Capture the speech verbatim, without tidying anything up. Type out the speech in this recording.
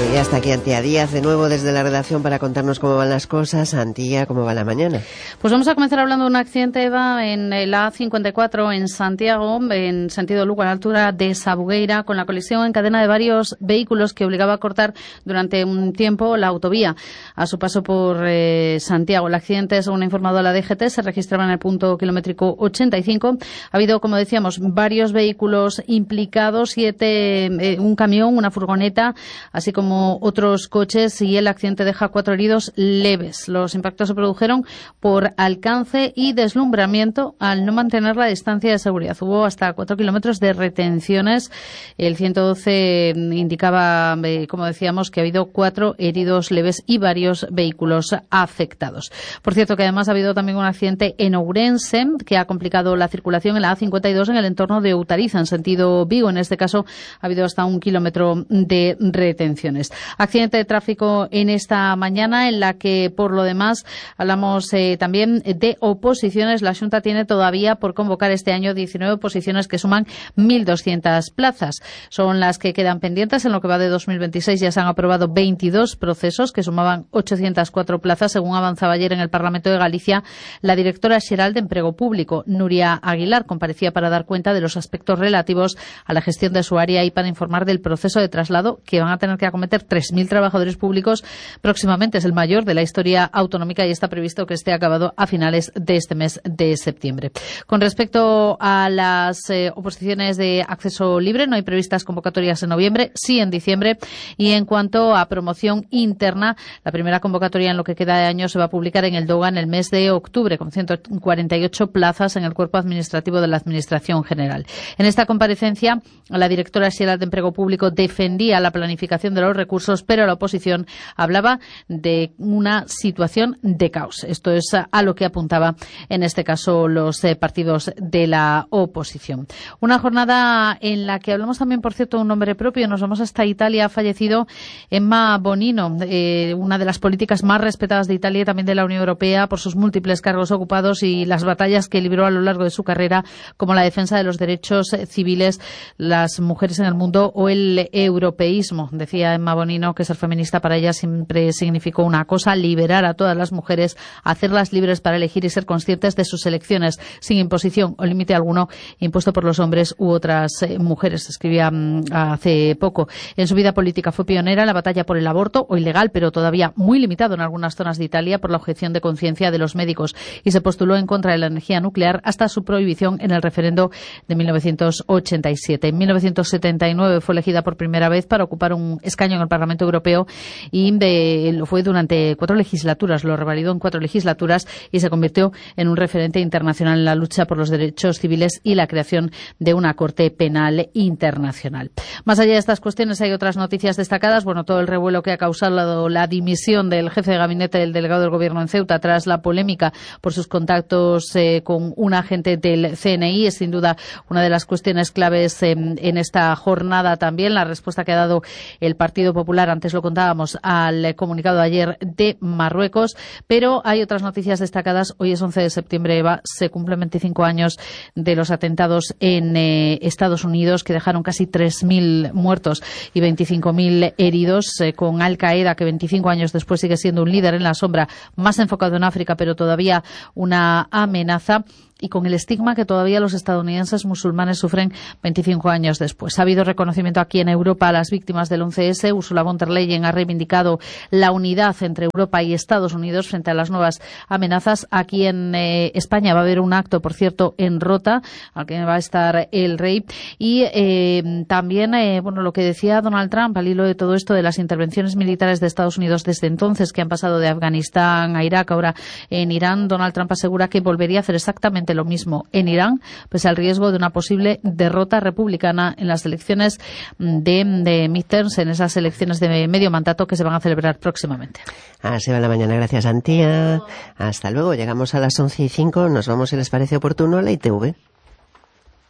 Y hasta aquí Antía Díaz, de nuevo desde la redacción para contarnos cómo van las cosas. Antía, ¿cómo va la mañana? Pues vamos a comenzar hablando de un accidente, Eva, en la A cincuenta y cuatro en Santiago, en sentido Lugo, a la altura de Sabugueira, con la colisión en cadena de varios vehículos que obligaba a cortar durante un tiempo la autovía a su paso por eh, Santiago. El accidente, según ha informado la D G T, se registraba en el punto kilométrico ochenta y cinco. Ha habido, como decíamos, varios vehículos implicados, siete, eh, un camión, una furgoneta, así como como otros coches, y el accidente deja cuatro heridos leves. Los impactos se produjeron por alcance y deslumbramiento al no mantener la distancia de seguridad. Hubo hasta cuatro kilómetros de retenciones. El ciento doce indicaba, eh, como decíamos, que ha habido cuatro heridos leves y varios vehículos afectados. Por cierto, que además ha habido también un accidente en Ourense que ha complicado la circulación en la A cincuenta y dos en el entorno de Outariza, en sentido Vigo. En este caso ha habido hasta un kilómetro de retención. Accidente de tráfico en esta mañana, en la que, por lo demás, hablamos eh, también de oposiciones. La Xunta tiene todavía por convocar este año diecinueve oposiciones que suman mil doscientas plazas. Son las que quedan pendientes. En lo que va de dos mil veintiséis ya se han aprobado veintidós procesos que sumaban ochocientas cuatro plazas, según avanzaba ayer en el Parlamento de Galicia la directora xeral de Empleo Público, Nuria Aguilar. Comparecía para dar cuenta de los aspectos relativos a la gestión de su área y para informar del proceso de traslado que van a tener que acometer tres mil trabajadores públicos próximamente. Es el mayor de la historia autonómica y está previsto que esté acabado a finales de este mes de septiembre. Con respecto a las eh, oposiciones de acceso libre, no hay previstas convocatorias en noviembre, sí en diciembre. Y en cuanto a promoción interna, la primera convocatoria en lo que queda de año se va a publicar en el DOGA en el mes de octubre, con ciento cuarenta y ocho plazas en el cuerpo administrativo de la Administración General. En esta comparecencia, la directora xeral de Empleo Público defendía la planificación de los recursos, pero la oposición hablaba de una situación de caos. Esto es a lo que apuntaba en este caso los eh, partidos de la oposición. Una jornada en la que hablamos también, por cierto, de un nombre propio. Nos vamos hasta Italia. Ha fallecido Emma Bonino, eh, una de las políticas más respetadas de Italia y también de la Unión Europea por sus múltiples cargos ocupados y las batallas que libró a lo largo de su carrera, como la defensa de los derechos civiles, las mujeres en el mundo o el europeísmo. Decía Emma Bonino que ser feminista para ella siempre significó una cosa: liberar a todas las mujeres, hacerlas libres para elegir y ser conscientes de sus elecciones, sin imposición o límite alguno impuesto por los hombres u otras eh, mujeres. Escribía um, hace poco. En su vida política fue pionera en la batalla por el aborto, o ilegal, pero todavía muy limitado en algunas zonas de Italia por la objeción de conciencia de los médicos, y se postuló en contra de la energía nuclear hasta su prohibición en el referendo de mil novecientos ochenta y siete. En mil novecientos setenta y nueve fue elegida por primera vez para ocupar un escaño en el Parlamento Europeo y de, lo fue durante cuatro legislaturas, lo revalidó en cuatro legislaturas y se convirtió en un referente internacional en la lucha por los derechos civiles y la creación de una Corte Penal Internacional. Más allá de estas cuestiones hay otras noticias destacadas. Bueno, todo el revuelo que ha causado la dimisión del jefe de gabinete del delegado del Gobierno en Ceuta tras la polémica por sus contactos eh, con un agente del C N I es sin duda una de las cuestiones claves eh, en esta jornada también. La respuesta que ha dado el Partido Popular, antes lo contábamos, al comunicado de ayer de Marruecos, pero hay otras noticias destacadas. Hoy es once de septiembre, Eva, se cumplen veinticinco años de los atentados en eh, Estados Unidos que dejaron casi tres mil muertos y veinticinco mil heridos, eh, con Al Qaeda, que veinticinco años después sigue siendo un líder en la sombra, más enfocado en África, pero todavía una amenaza, y con el estigma que todavía los estadounidenses musulmanes sufren veinticinco años después. Ha habido reconocimiento aquí en Europa a las víctimas del once ese. Ursula von der Leyen ha reivindicado la unidad entre Europa y Estados Unidos frente a las nuevas amenazas. Aquí en eh, España va a haber un acto, por cierto, en Rota, al que va a estar el rey. Y eh, también, eh, bueno, lo que decía Donald Trump al hilo de todo esto de las intervenciones militares de Estados Unidos desde entonces, que han pasado de Afganistán a Irak, ahora en Irán. Donald Trump asegura que volvería a hacer exactamente lo mismo en Irán, pese al riesgo de una posible derrota republicana en las elecciones de, de midterms, en esas elecciones de medio mandato que se van a celebrar próximamente. Así va la mañana. Gracias, Antía. Hasta luego. Llegamos a las once y cinco. Nos vamos, si les parece oportuno, a la I T V.